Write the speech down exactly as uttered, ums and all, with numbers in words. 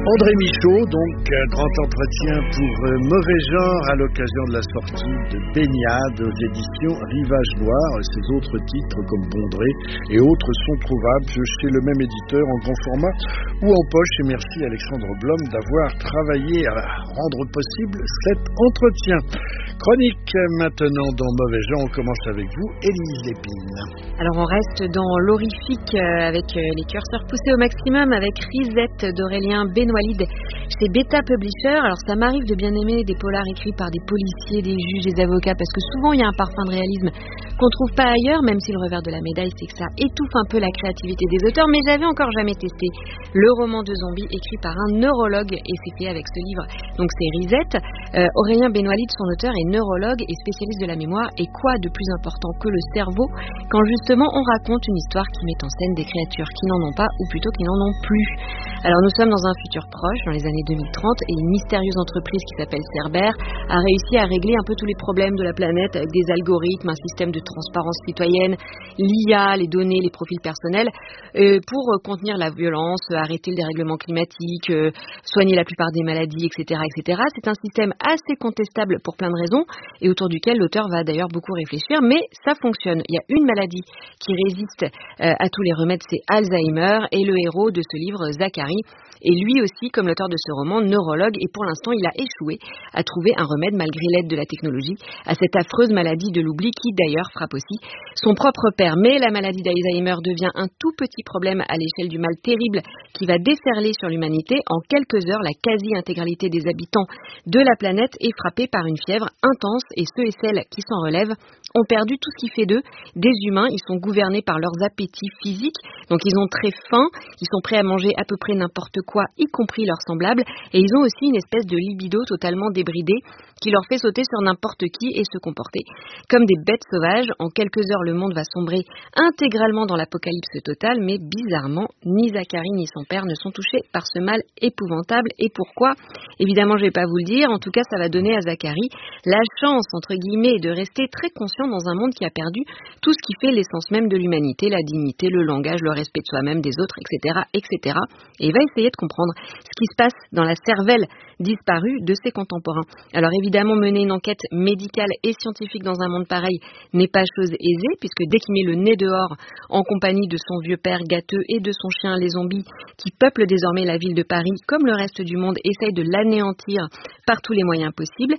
André Michaud, donc un grand entretien pour euh, Mauvais Genre à l'occasion de la sortie de Baignade aux éditions Rivage Noir. Ces autres titres comme Bondré et autres sont trouvables chez le même éditeur en grand format ou en poche. Et merci Alexandre Blom d'avoir travaillé à rendre possible cet entretien. Chronique maintenant dans Mauvais Genre, on commence avec vous, Élise Lépine. Alors on reste dans l'horrifique euh, avec euh, les curseurs poussés au maximum avec Risette d'Aurélien Benoîlide chez Beta Publisher. Alors ça m'arrive de bien aimer des polars écrits par des policiers, des juges, des avocats, parce que souvent il y a un parfum de réalisme qu'on trouve pas ailleurs, même si le revers de la médaille c'est que ça étouffe un peu la créativité des auteurs. Mais j'avais encore jamais testé le roman de zombie écrit par un neurologue, et c'est fait avec ce livre. Donc c'est Risette. Euh, Aurélien Benoîlide, son auteur, est neurologue et spécialiste de la mémoire. Et quoi de plus important que le cerveau quand justement on raconte une histoire qui met en scène des créatures qui n'en ont pas, ou plutôt qui n'en ont plus. Alors nous sommes dans un futur proche, dans les années deux mille trente, et une mystérieuse entreprise qui s'appelle Cerbère a réussi à régler un peu tous les problèmes de la planète avec des algorithmes, un système de transparence citoyenne, l'I A, les données, les profils personnels, euh, pour euh, contenir la violence, euh, arrêter le dérèglement climatique, euh, soigner la plupart des maladies, et cetera, et cetera. C'est un système assez contestable pour plein de raisons, et autour duquel l'auteur va d'ailleurs beaucoup réfléchir, mais ça fonctionne. Il y a une maladie qui résiste euh, à tous les remèdes, c'est Alzheimer, et le héros de ce livre, Zachary, est lui aussi, comme l'auteur de ce roman, neurologue, et pour l'instant il a échoué à trouver un remède malgré l'aide de la technologie à cette affreuse maladie de l'oubli qui d'ailleurs frappe aussi son propre père. Mais la maladie d'Alzheimer devient un tout petit problème à l'échelle du mal terrible qui va déferler sur l'humanité. En quelques heures, la quasi-intégralité des habitants de la planète est frappée par une fièvre intense, et ceux et celles qui s'en relèvent ont perdu tout ce qui fait d'eux des humains. Ils sont gouvernés par leurs appétits physiques, donc ils ont très faim, ils sont prêts à manger à peu près n'importe quoi, y compris leurs semblables, et ils ont aussi une espèce de libido totalement débridée qui leur fait sauter sur n'importe qui et se comporter comme des bêtes sauvages. En quelques heures, le monde va sombrer intégralement dans l'apocalypse totale, mais bizarrement, ni Zachary ni son père ne sont touchés par ce mal épouvantable. Et pourquoi ? Évidemment, je ne vais pas vous le dire. En tout cas, ça va donner à Zachary la chance, entre guillemets, de rester très conscient dans un monde qui a perdu tout ce qui fait l'essence même de l'humanité, la dignité, le langage, le respect de soi-même, des autres, et cetera, et cetera. Et il va essayer de comprendre ce qui se passe dans la cervelle disparue de ses contemporains. Alors évidemment, mener une enquête médicale et scientifique dans un monde pareil n'est pas chose aisée, puisque dès qu'il met le nez dehors, en compagnie de son vieux père gâteux et de son chien, les zombies, qui peuplent désormais la ville de Paris, comme le reste du monde, essayent de l'anéantir par tous les moyens possibles.